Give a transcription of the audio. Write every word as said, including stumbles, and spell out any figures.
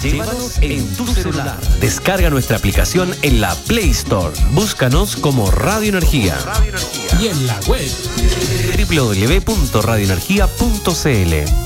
Llévanos en tu celular. Descarga nuestra aplicación en la Play Store. Búscanos como Radio Energía. Y en la web doble u doble u doble u punto radio energía punto c l.